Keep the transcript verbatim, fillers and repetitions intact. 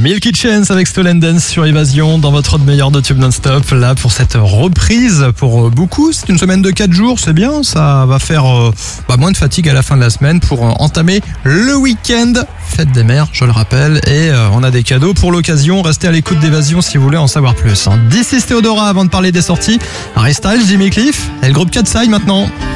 Milky Chance avec Stolen Dance sur Évasion dans votre meilleur de tube non-stop. Là pour cette reprise, pour beaucoup, c'est une semaine de quatre jours, c'est bien. Ça va faire euh, bah, moins de fatigue à la fin de la semaine pour euh, entamer le week-end. Fête des mères, je le rappelle. Et euh, on a des cadeaux pour l'occasion. Restez à l'écoute d'Évasion si vous voulez en savoir plus. This is Théodora avant de parler des sorties. Harry Styles, Jimmy Cliff et le groupe Katseye maintenant.